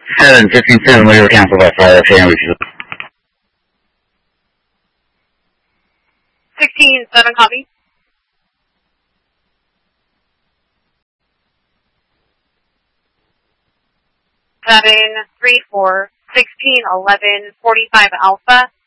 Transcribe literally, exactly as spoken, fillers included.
seven, fifteen, seven, we were canceled by fire, family. sixteen, seven, copy. seven, three, four, sixteen, eleven, forty-five, Alpha.